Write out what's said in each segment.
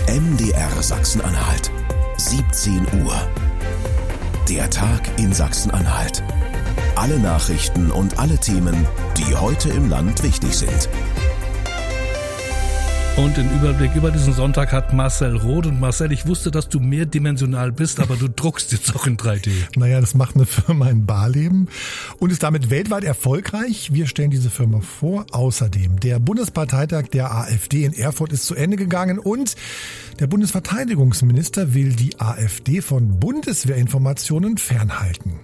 MDR Sachsen-Anhalt. 17 Uhr. Der Tag in Sachsen-Anhalt. Alle Nachrichten und alle Themen, die heute im Land wichtig sind. Und den Überblick über diesen Sonntag hat Marcel Roth. Und Marcel, ich wusste, dass du mehrdimensional bist, aber du druckst jetzt auch in 3D. Naja, das macht eine Firma in Barleben und ist damit weltweit erfolgreich. Wir stellen diese Firma vor. Außerdem, der Bundesparteitag der AfD in Erfurt ist zu Ende gegangen und der Bundesverteidigungsminister will die AfD von Bundeswehrinformationen fernhalten.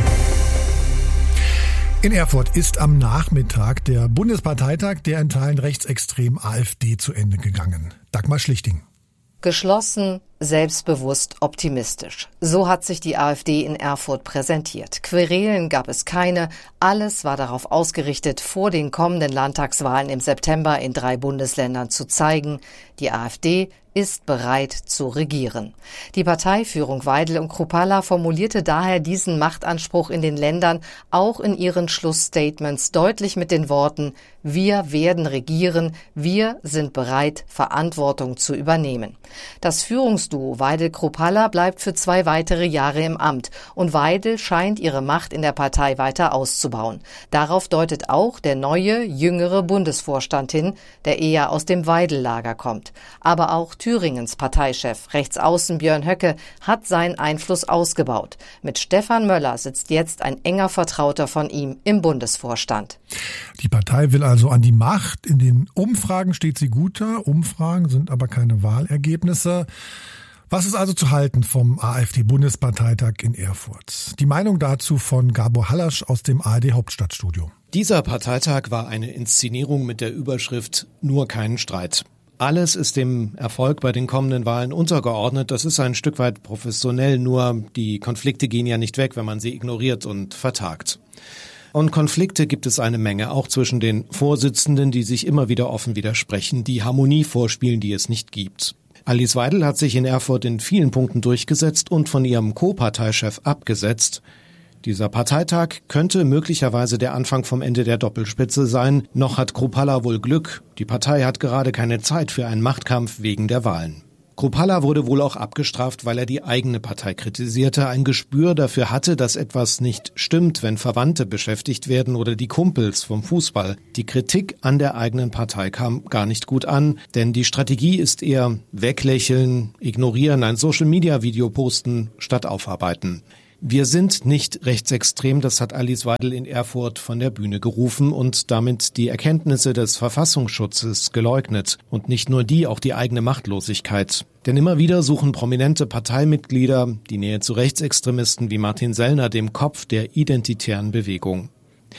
In Erfurt ist am Nachmittag der Bundesparteitag der in Teilen rechtsextremen AfD zu Ende gegangen. Dagmar Schlichting. Geschlossen, selbstbewusst, optimistisch. So hat sich die AfD in Erfurt präsentiert. Querelen gab es keine. Alles war darauf ausgerichtet, vor den kommenden Landtagswahlen im September in 3 Bundesländern zu zeigen, die AfD ist bereit zu regieren. Die Parteiführung Weidel und Kruppalla formulierte daher diesen Machtanspruch in den Ländern auch in ihren Schlussstatements deutlich mit den Worten: Wir werden regieren, wir sind bereit, Verantwortung zu übernehmen. Das Führungsduo Weidel-Kruppalla bleibt für 2 weitere Jahre im Amt und Weidel scheint ihre Macht in der Partei weiter auszubauen. Darauf deutet auch der neue, jüngere Bundesvorstand hin, der eher aus dem Weidel-Lager kommt. Aber auch Thüringens Parteichef, Rechtsaußen Björn Höcke, hat seinen Einfluss ausgebaut. Mit Stefan Möller sitzt jetzt ein enger Vertrauter von ihm im Bundesvorstand. Die Partei will also an die Macht. In den Umfragen steht sie gut da. Umfragen sind aber keine Wahlergebnisse. Was ist also zu halten vom AfD-Bundesparteitag in Erfurt? Die Meinung dazu von Gabor Hallasch aus dem ARD-Hauptstadtstudio. Dieser Parteitag war eine Inszenierung mit der Überschrift »Nur keinen Streit«. Alles ist dem Erfolg bei den kommenden Wahlen untergeordnet. Das ist ein Stück weit professionell, nur die Konflikte gehen ja nicht weg, wenn man sie ignoriert und vertagt. Und Konflikte gibt es eine Menge, auch zwischen den Vorsitzenden, die sich immer wieder offen widersprechen, die Harmonie vorspielen, die es nicht gibt. Alice Weidel hat sich in Erfurt in vielen Punkten durchgesetzt und von ihrem Co-Parteichef abgesetzt. Dieser Parteitag könnte möglicherweise der Anfang vom Ende der Doppelspitze sein. Noch hat Kruppalla wohl Glück. Die Partei hat gerade keine Zeit für einen Machtkampf wegen der Wahlen. Kruppalla wurde wohl auch abgestraft, weil er die eigene Partei kritisierte, ein Gespür dafür hatte, dass etwas nicht stimmt, wenn Verwandte beschäftigt werden oder die Kumpels vom Fußball. Die Kritik an der eigenen Partei kam gar nicht gut an, denn die Strategie ist eher weglächeln, ignorieren, ein Social-Media-Video posten statt aufarbeiten. Wir sind nicht rechtsextrem, das hat Alice Weidel in Erfurt von der Bühne gerufen und damit die Erkenntnisse des Verfassungsschutzes geleugnet. Und nicht nur die, auch die eigene Machtlosigkeit. Denn immer wieder suchen prominente Parteimitglieder die Nähe zu Rechtsextremisten wie Martin Sellner, dem Kopf der identitären Bewegung.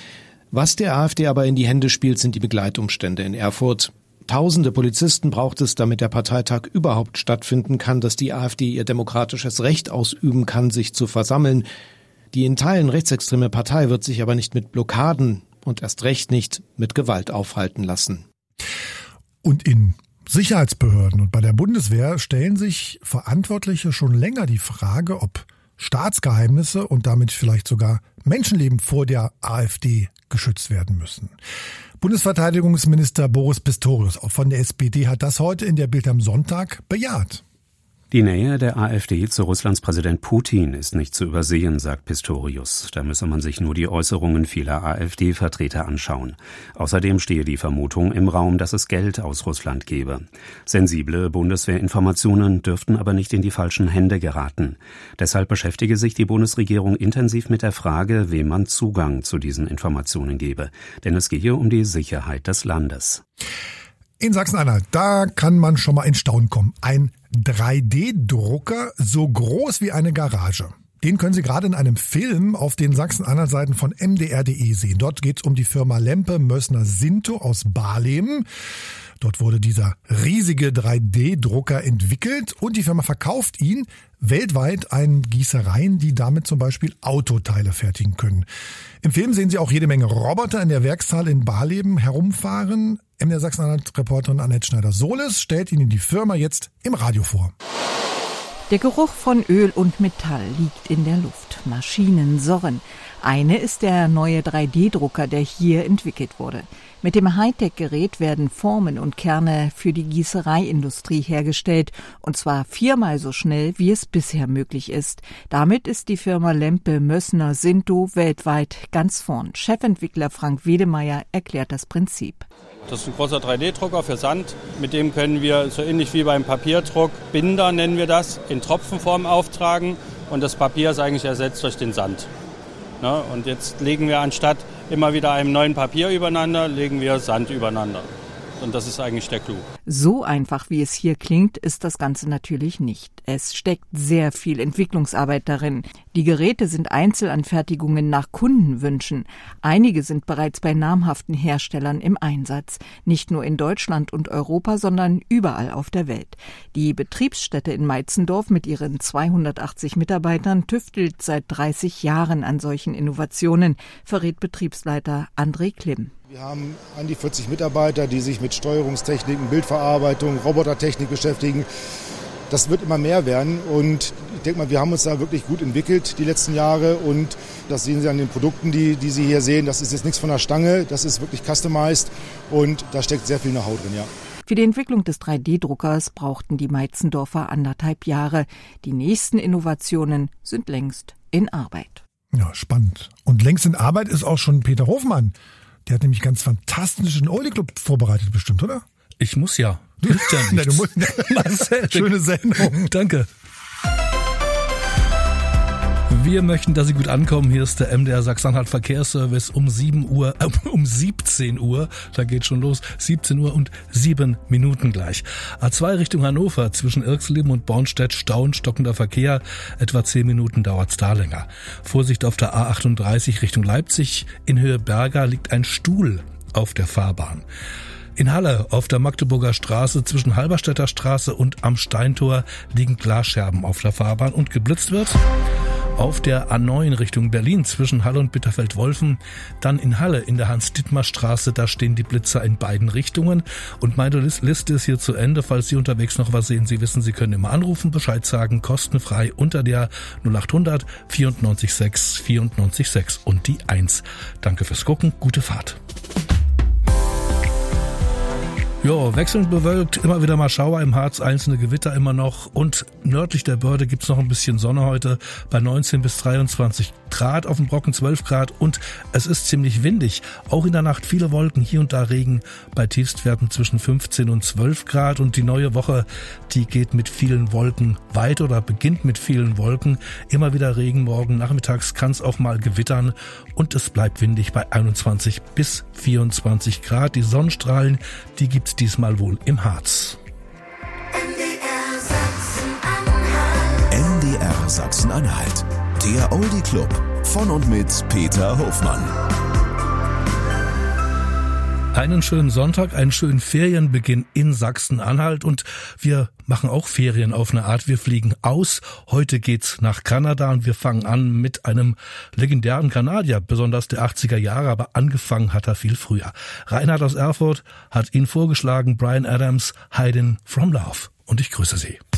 Was der AfD aber in die Hände spielt, sind die Begleitumstände in Erfurt. Tausende Polizisten braucht es, damit der Parteitag überhaupt stattfinden kann, dass die AfD ihr demokratisches Recht ausüben kann, sich zu versammeln. Die in Teilen rechtsextreme Partei wird sich aber nicht mit Blockaden und erst recht nicht mit Gewalt aufhalten lassen. Und in Sicherheitsbehörden und bei der Bundeswehr stellen sich Verantwortliche schon länger die Frage, ob Staatsgeheimnisse und damit vielleicht sogar Menschenleben vor der AfD geschützt werden müssen. Bundesverteidigungsminister Boris Pistorius von der SPD hat das heute in der Bild am Sonntag bejaht. Die Nähe der AfD zu Russlands Präsident Putin ist nicht zu übersehen, sagt Pistorius. Da müsse man sich nur die Äußerungen vieler AfD-Vertreter anschauen. Außerdem stehe die Vermutung im Raum, dass es Geld aus Russland gebe. Sensible Bundeswehrinformationen dürften aber nicht in die falschen Hände geraten. Deshalb beschäftige sich die Bundesregierung intensiv mit der Frage, wem man Zugang zu diesen Informationen gebe. Denn es gehe um die Sicherheit des Landes. In Sachsen-Anhalt, da kann man schon mal in Staunen kommen. Ein 3D-Drucker so groß wie eine Garage. Den können Sie gerade in einem Film auf den Sachsen-Anhalt-Seiten von mdr.de sehen. Dort geht es um die Firma Lempe Mössner Sinto aus Barleben. Dort wurde dieser riesige 3D-Drucker entwickelt und die Firma verkauft ihn weltweit an Gießereien, die damit zum Beispiel Autoteile fertigen können. Im Film sehen Sie auch jede Menge Roboter in der Werkshalle in Barleben herumfahren. MDR Sachsen-Anhalt-Reporterin Annette Schneider-Sohles stellt Ihnen die Firma jetzt im Radio vor. Der Geruch von Öl und Metall liegt in der Luft. Maschinen surren. Eine ist der neue 3D-Drucker, der hier entwickelt wurde. Mit dem Hightech-Gerät werden Formen und Kerne für die Gießereiindustrie hergestellt, und zwar 4-mal so schnell, wie es bisher möglich ist. Damit ist die Firma Lempe-Mössner-Sinto weltweit ganz vorn. Chefentwickler Frank Wedemeyer erklärt das Prinzip. Das ist ein großer 3D-Drucker für Sand. Mit dem können wir, so ähnlich wie beim Papierdruck, Binder nennen wir das, in Tropfenform auftragen. Und das Papier ist eigentlich ersetzt durch den Sand. Und jetzt legen wir anstatt immer wieder einem neuen Papier übereinander, legen wir Sand übereinander. Und das ist eigentlich der Clou. So einfach, wie es hier klingt, ist das Ganze natürlich nicht. Es steckt sehr viel Entwicklungsarbeit darin. Die Geräte sind Einzelanfertigungen nach Kundenwünschen. Einige sind bereits bei namhaften Herstellern im Einsatz. Nicht nur in Deutschland und Europa, sondern überall auf der Welt. Die Betriebsstätte in Meitzendorf mit ihren 280 Mitarbeitern tüftelt seit 30 Jahren an solchen Innovationen, verrät Betriebsleiter André Klimm. Wir haben an die 40 Mitarbeiter, die sich mit Steuerungstechniken, Bildverarbeitung, Robotertechnik beschäftigen. Das wird immer mehr werden und ich denke mal, wir haben uns da wirklich gut entwickelt die letzten Jahre und das sehen Sie an den Produkten, die Sie hier sehen. Das ist jetzt nichts von der Stange, das ist wirklich customized und da steckt sehr viel Know-how drin, ja. Für die Entwicklung des 3D-Druckers brauchten die Meitzendorfer 1,5 Jahre. Die nächsten Innovationen sind längst in Arbeit. Ja, spannend. Und längst in Arbeit ist auch schon Peter Hofmann. Der hat nämlich ganz fantastischen Oldie Club vorbereitet bestimmt, oder? Ich muss ja. Hilft ja nichts. Nein, du musst, Marcel, schöne Sendung. Danke. Wir möchten, dass Sie gut ankommen. Hier ist der MDR Sachsen-Anhalt Verkehrsservice um 17 Uhr. Da geht schon los. 17 Uhr und 7 Minuten gleich. A2 Richtung Hannover zwischen Irxleben und Bornstedt Stau, stockender Verkehr. Etwa 10 Minuten dauert's da länger. Vorsicht auf der A38 Richtung Leipzig. In Höhe Berga liegt ein Stuhl auf der Fahrbahn. In Halle auf der Magdeburger Straße zwischen Halberstädter Straße und am Steintor liegen Glasscherben auf der Fahrbahn und geblitzt wird. Auf der A9 Richtung Berlin zwischen Halle und Bitterfeld-Wolfen. Dann in Halle in der Hans-Dittmar-Straße, da stehen die Blitzer in beiden Richtungen. Und meine Liste ist hier zu Ende. Falls Sie unterwegs noch was sehen, Sie wissen, Sie können immer anrufen, Bescheid sagen, kostenfrei unter der 0800 94 6 94 6 und die 1. Danke fürs Gucken, gute Fahrt. Ja, wechselnd bewölkt, immer wieder mal Schauer im Harz, einzelne Gewitter immer noch und nördlich der Börde gibt's noch ein bisschen Sonne heute bei 19 bis 23 Grad, auf dem Brocken 12 Grad und es ist ziemlich windig. Auch in der Nacht viele Wolken, hier und da Regen bei Tiefstwerten zwischen 15 und 12 Grad und die neue Woche, die geht mit vielen Wolken weiter oder beginnt mit vielen Wolken. Immer wieder Regen, morgen nachmittags kann's auch mal gewittern und es bleibt windig bei 21 bis 24 Grad. Die Sonnenstrahlen, die gibt's diesmal wohl im Harz. MDR Sachsen-Anhalt. Der Oldie Club von und mit Peter Hofmann. Einen schönen Sonntag, einen schönen Ferienbeginn in Sachsen-Anhalt und wir machen auch Ferien auf eine Art. Wir fliegen aus. Heute geht's nach Kanada und wir fangen an mit einem legendären Kanadier, besonders der 80er Jahre, aber angefangen hat er viel früher. Reinhard aus Erfurt hat ihn vorgeschlagen, Bryan Adams, Hiding from Love. Und ich grüße Sie.